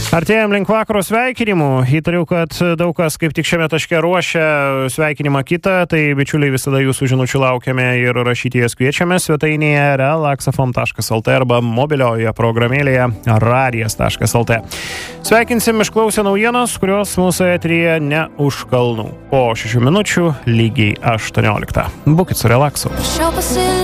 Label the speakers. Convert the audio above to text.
Speaker 1: Artėjom link vakaro sveikinimų. Įtariu, kad daug kas kaip tik šiame taške ruošia sveikinimą kitą, tai bičiuliai visada jūsų žinučių laukiame ir rašyti jas kviečiame svetainėje relaxafm.lt arba mobilioje programėlėje radijas.lt. Sveikinsim išklausę naujienos, kurios mūsų eteryje ne už kalnų. Po 6 minučių lygiai 18. Būkit su relaksu.